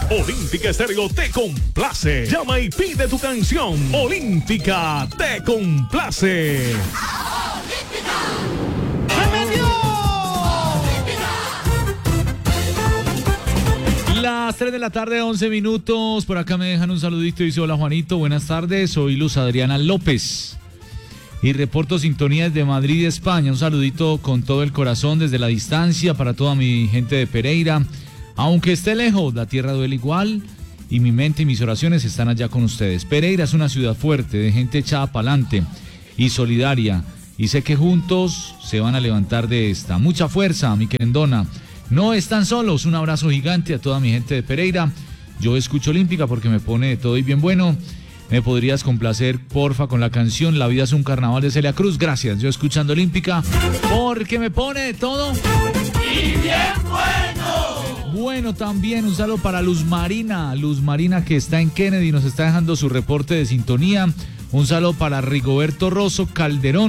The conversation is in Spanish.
Olímpica Estéreo te complace. Llama y pide tu canción. Olímpica te complace. Las 3 de la tarde, 11 minutos. Por acá me dejan un saludito. Dice: hola Juanito, buenas tardes. Soy Luz Adriana López y reporto sintonía desde Madrid, España. Un saludito con todo el corazón desde la distancia para toda mi gente de Pereira. Aunque esté lejos, la tierra duele igual y mi mente y mis oraciones están allá con ustedes. Pereira es una ciudad fuerte, de gente echada pa'lante y solidaria. Y sé que juntos se van a levantar de esta. Mucha fuerza, mi querendona. No están solos. Un abrazo gigante a toda mi gente de Pereira. Yo escucho Olímpica porque me pone de todo y bien bueno. ¿Me podrías complacer, porfa, con la canción La vida es un carnaval de Celia Cruz? Gracias. Yo escuchando Olímpica porque me pone de todo y bien bueno. Bueno, también un saludo para Luz Marina que está en Kennedy, nos está dejando su reporte de sintonía. Un saludo para Rigoberto Rosso Calderón.